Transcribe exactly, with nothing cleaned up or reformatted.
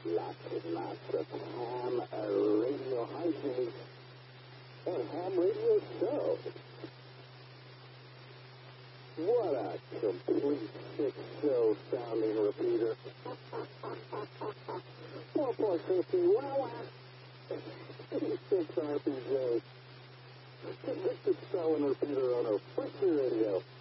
Lots and lots of ham uh, radio hijinks and ham radio show. What a complete sick show sounding repeater. four four fifty, wow, wow. six R P J. Convicted spelling repeater on a Fritzy radio.